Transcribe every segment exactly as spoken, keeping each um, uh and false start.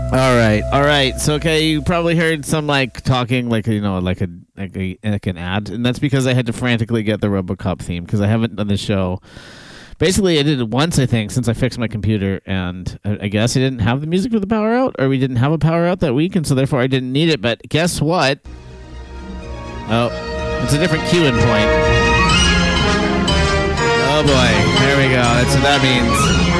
All right, all right. So, okay, you probably heard some like talking, like you know, like a like a like an ad, and that's because I had to frantically get the RoboCop theme because I haven't done the show. Basically, I did it once, I think, since I fixed my computer, and I, I guess I didn't have the music for the power out, or we didn't have a power out that week, and so therefore I didn't need it. But guess what? Oh, it's a different cue in point. Oh boy, there we go. That's what that means.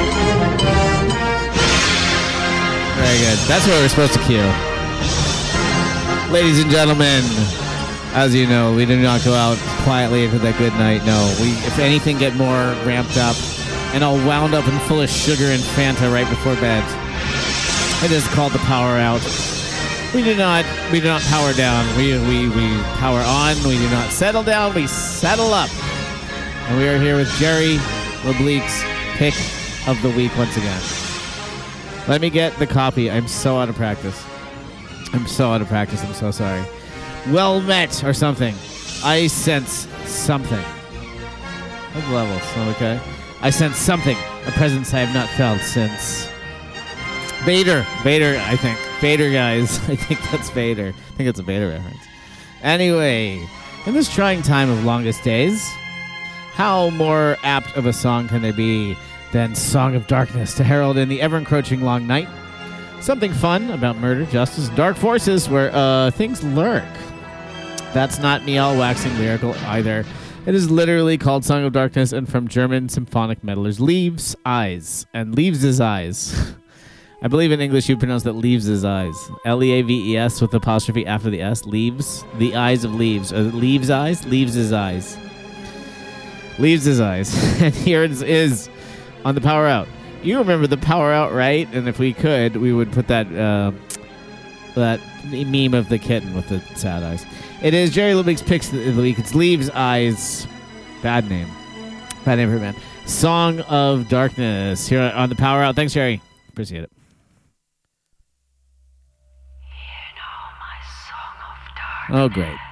Very good. That's what we're supposed to cue. Ladies and gentlemen, as you know, we do not go out quietly into that good night. No, we, if anything, get more ramped up and all wound up and full of sugar and Fanta right before bed. It is called the power out. We do not, we do not power down. We we we power on. We do not settle down. We settle up. And we are here with Jerry LeBleak's pick of the week once again. Let me get the copy. I'm so out of practice. I'm so out of practice. I'm so sorry. Well met or something. I sense something. What levels? Oh, okay. I sense something. A presence I have not felt since Vader. Vader, I think. Vader, guys. I think that's Vader. I think it's a Vader reference. Anyway, in this trying time of longest days, how more apt of a song can there be than Song of Darkness to herald in the ever-encroaching long night? Something fun about murder, justice, dark forces where uh, things lurk. That's not me all waxing lyrical either. It is literally called Song of Darkness and from German symphonic meddlers Leaves' Eyes and Leaves' his eyes. I believe in English you pronounce that Leaves' his eyes. L E A V E S with apostrophe after the S. Leaves. The eyes of leaves. Or Leaves' eyes? Leaves' his eyes. Leaves' his eyes. And here it is on the power out. You remember the power out, right? And if we could, we would put that uh, that meme of the kitten with the sad eyes. It is Jerry LeBleak's picks of the week. It's Leaves' Eyes. Bad name. Bad name for a man. Song of Darkness here on the power out. Thanks, Jerry. Appreciate it. Hear now my song of darkness. Oh, great.